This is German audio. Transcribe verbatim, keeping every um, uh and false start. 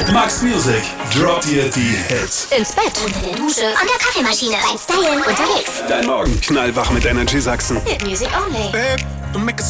Max Music droppt dir die Hits. Ins Bett, unter der Dusche, an der Kaffeemaschine, beim Stylen, unterwegs. Dein Morgen knallwach mit Energy Sachsen. Hit Music Only. Babe, don't make a